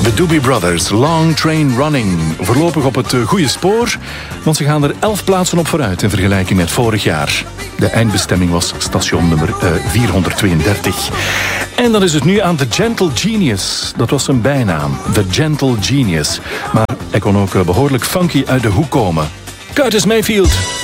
De Doobie Brothers, Long Train Running. Voorlopig op het goede spoor, want ze gaan er 11 plaatsen op vooruit in vergelijking met vorig jaar. De eindbestemming was station nummer 432. En dan is het nu aan The Gentle Genius. Dat was zijn bijnaam, The Gentle Genius. Maar hij kon ook behoorlijk funky uit de hoek komen. Curtis Mayfield.